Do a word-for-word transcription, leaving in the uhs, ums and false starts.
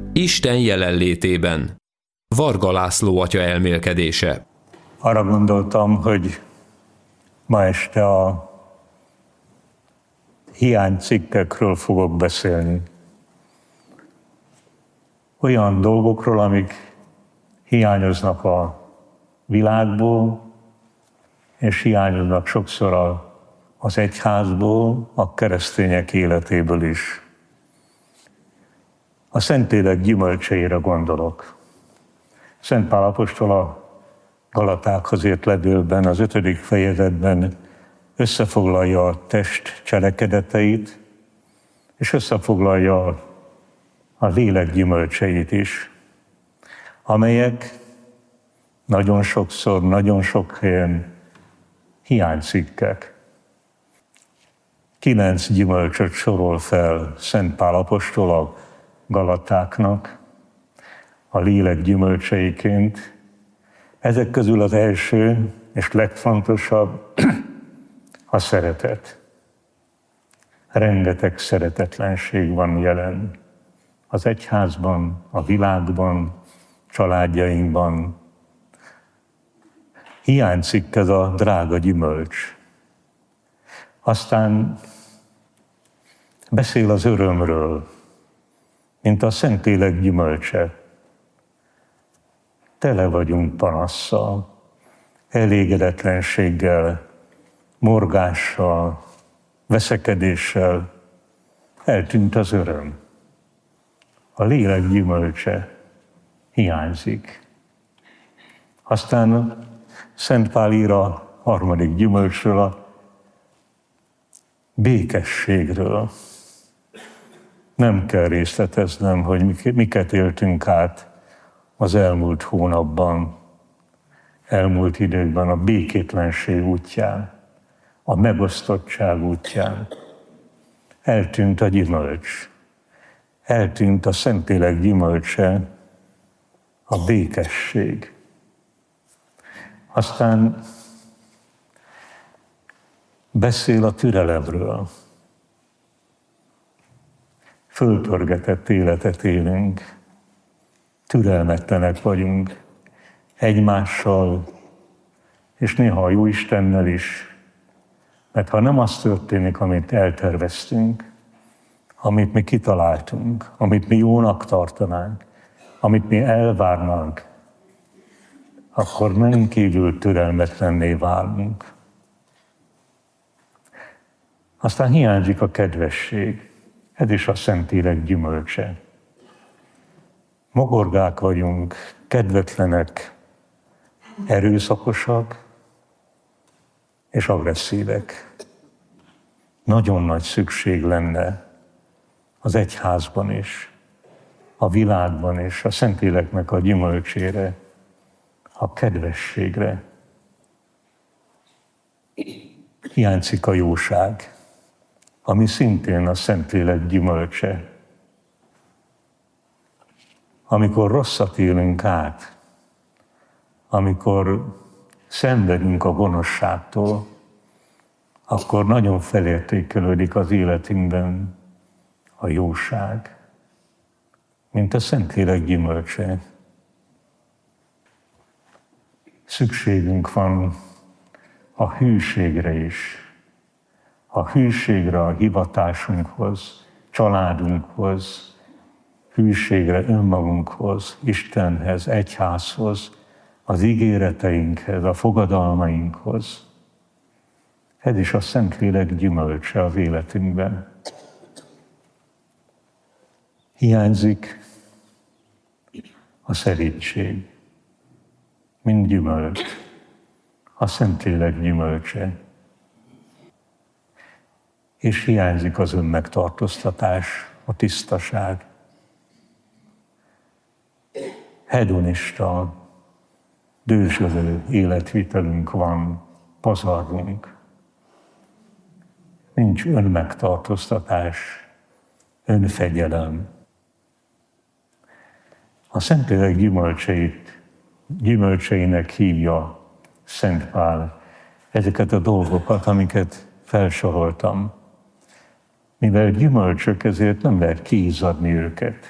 Isten jelenlétében. Varga László atya elmélkedése. Arra gondoltam, hogy ma este a hiánycikkekről fogok beszélni. Olyan dolgokról, amik hiányoznak a világból, és hiányoznak sokszor az egyházból, a keresztények életéből is. A Szentlélek gyümölcseire gondolok. Szent Pál apostol a Galatákhoz írt levélben, az ötödik fejezetben összefoglalja a test cselekedeteit, és összefoglalja a lélek gyümölcseit is, amelyek nagyon sokszor, nagyon sok helyen hiánycikkek. Kilenc gyümölcsöt sorol fel Szent Pál apostol a Galatáknak a lélek gyümölcseiként. Ezek közül az első és legfontosabb a szeretet. Rengeteg szeretetlenség van jelen az egyházban, a világban, családjainkban. Hiányzik ez a drága gyümölcs. Aztán beszél az örömről, mint a Szentlélek gyümölcse. Tele vagyunk panasszal, elégedetlenséggel, morgással, veszekedéssel. Eltűnt az öröm. A lélek gyümölcse hiányzik. Aztán Szent Pál ír a harmadik gyümölcsről, a békességről. Nem kell részleteznem, hogy miket éltünk át az elmúlt hónapban, elmúlt időkben a békétlenség útján, a megosztottság útján. Eltűnt a gyümölcs. Eltűnt a Szentlélek gyümölcse, a békesség. Aztán beszél a türelemről. Fölpörgetett életet élünk, türelmetlenek vagyunk egymással, és néha a Jóistennel is, mert ha nem az történik, amit elterveztünk, amit mi kitaláltunk, amit mi jónak tartanánk, amit mi elvárnánk, akkor nem kívül türelmetlenné válunk. Aztán hiányzik a kedvesség. Ez is a Szentlélek gyümölcse. Mogorgák vagyunk, kedvetlenek, erőszakosak és agresszívek. Nagyon nagy szükség lenne az egyházban is, a világban is, a Szentléleknek a gyümölcsére, a kedvességre. Hiányzik a jóság, ami szintén a Szentlélek gyümölcse. Amikor rosszat élünk át, amikor szenvedünk a gonoszságtól, akkor nagyon felértékelődik az életünkben a jóság, mint a Szentlélek gyümölcse. Szükségünk van a hűségre is, a hűségre a hivatásunkhoz, családunkhoz, hűségre önmagunkhoz, Istenhez, egyházhoz, az ígéreteinkhez, a fogadalmainkhoz. Ez is a Szentlélek gyümölcse az életünkben. Hiányzik a szeríntség, mint gyümölcs, a Szentlélek gyümölcse. És hiányzik az önmegtartóztatás, a tisztaság. Hedonista, dőzsölő életvitelünk van, pazarlunk. Nincs önmegtartóztatás, önfegyelem. A Szentlélek gyümölcseit, gyümölcseinek hívja Szent Pál ezeket a dolgokat, amiket felsoroltam. Mivel gyümölcsök, ezért nem lehet kiizzadni őket.